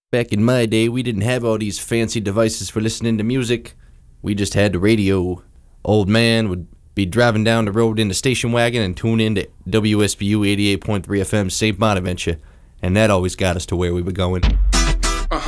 Back in my day, we didn't have all these fancy devices for listening to music. We just had the radio. Old man would be driving down the road in the station wagon and tune in to WSBU 88.3 FM St. Bonaventure, and that always got us to where we were going.